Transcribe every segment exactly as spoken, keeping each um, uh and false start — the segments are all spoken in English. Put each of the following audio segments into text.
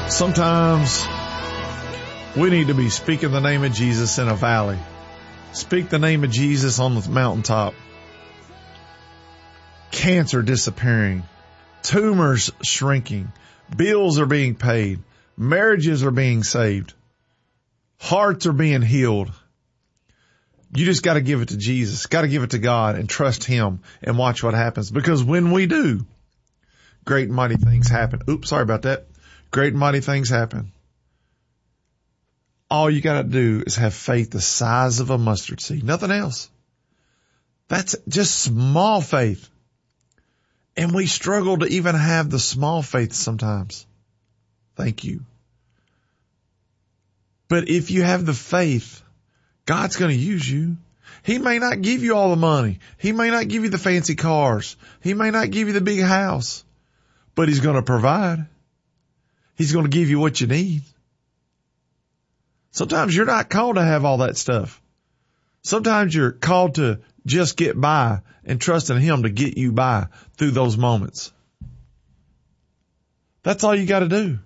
Sometimes we need to be speaking the name of Jesus in a valley. Speak the name of Jesus on the mountaintop. Cancer disappearing. Tumors shrinking. Bills are being paid. Marriages are being saved. Hearts are being healed. You just got to give it to Jesus. Got to give it to God and trust Him and watch what happens. Because when we do, great and mighty things happen. Oops, sorry about that. Great and mighty things happen. All you got to do is have faith the size of a mustard seed. Nothing else. That's just small faith. And we struggle to even have the small faith sometimes. Thank you. But if you have the faith, God's going to use you. He may not give you all the money. He may not give you the fancy cars. He may not give you the big house. But He's going to provide. He's going to give you what you need. Sometimes you're not called to have all that stuff. Sometimes you're called to just get by and trust in Him to get you by through those moments. That's all you got to do.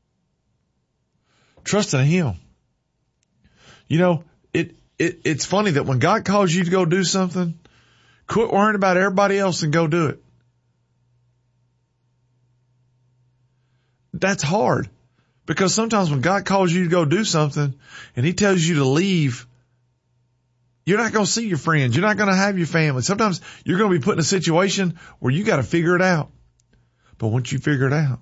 Trust in Him. You know, it, it, it's funny that when God calls you to go do something, quit worrying about everybody else and go do it. That's hard because sometimes when God calls you to go do something and He tells you to leave, you're not going to see your friends. You're not going to have your family. Sometimes you're going to be put in a situation where you got to figure it out. But once you figure it out,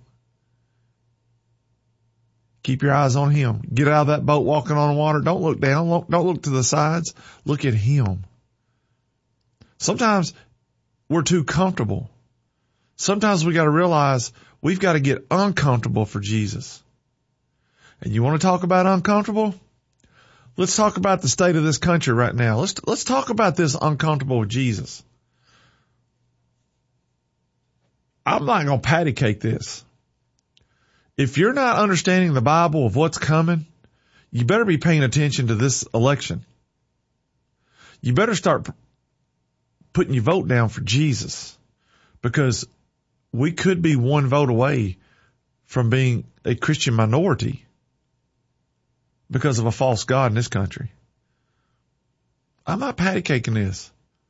keep your eyes on Him. Get out of that boat walking on the water. Don't look down. Don't look to the sides. Look at Him. Sometimes we're too comfortable. Sometimes we got to realize we've got to get uncomfortable for Jesus. And you want to talk about uncomfortable? Let's talk about the state of this country right now. Let's, let's talk about this uncomfortable with Jesus. I'm not going to patty cake this. If you're not understanding the Bible of what's coming, you better be paying attention to this election. You better start putting your vote down for Jesus, because we could be one vote away from being a Christian minority because of a false god in this country. I'm not patty caking this.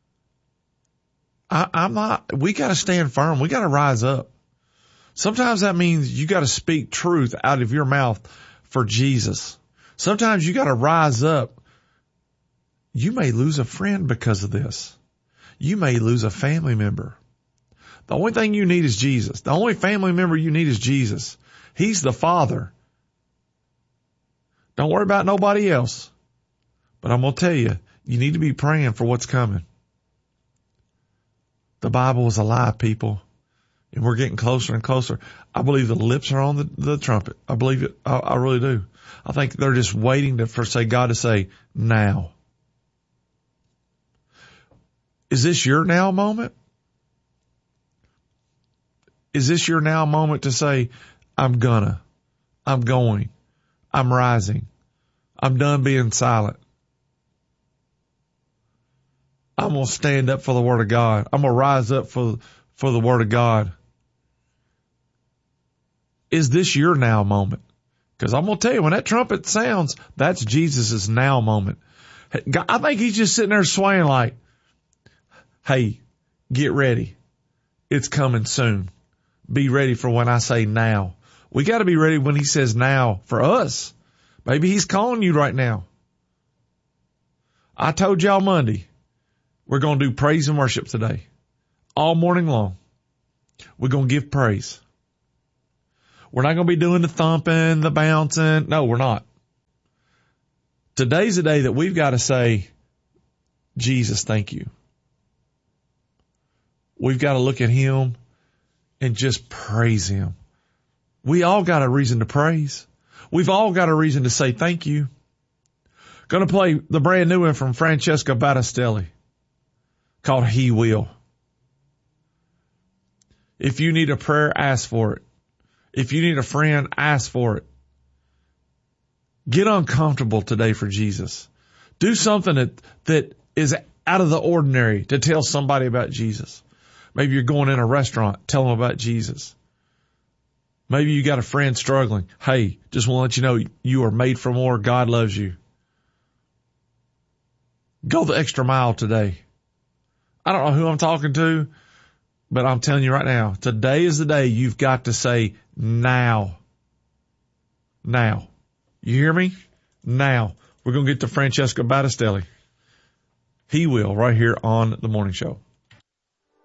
I, I'm not, we got to stand firm. We got to rise up. Sometimes that means you got to speak truth out of your mouth for Jesus. Sometimes you got to rise up. You may lose a friend because of this. You may lose a family member. The only thing you need is Jesus. The only family member you need is Jesus. He's the Father. Don't worry about nobody else. But I'm going to tell you, you need to be praying for what's coming. The Bible is alive, people. And we're getting closer and closer. I believe the lips are on the, the trumpet. I believe it. I, I really do. I think they're just waiting to, for say God to say, now. Is this your now moment? Is this your now moment to say, I'm gonna, I'm going, I'm rising, I'm done being silent. I'm going to stand up for the Word of God. I'm going to rise up for, for the Word of God. Is this your now moment? Because I'm going to tell you, when that trumpet sounds, that's Jesus' now moment. I think He's just sitting there swaying like, hey, get ready. It's coming soon. Be ready for when I say now. We got to be ready when He says now for us. Maybe He's calling you right now. I told y'all Monday, we're going to do praise and worship today. All morning long. We're going to give praise. We're not going to be doing the thumping, the bouncing. No, we're not. Today's the day that we've got to say, Jesus, thank you. We've got to look at Him and just praise Him. We all got a reason to praise. We've all got a reason to say thank you. Going to play the brand new one from Francesca Battistelli called He Will. If you need a prayer, ask for it. If you need a friend, ask for it. Get uncomfortable today for Jesus. Do something that, that is out of the ordinary to tell somebody about Jesus. Maybe you're going in a restaurant, tell them about Jesus. Maybe you got a friend struggling. Hey, just want to let you know you are made for more. God loves you. Go the extra mile today. I don't know who I'm talking to, but I'm telling you right now, today is the day you've got to say now. Now. You hear me? Now. We're going to get to Francesco Battistelli. He will right here on The Morning Show.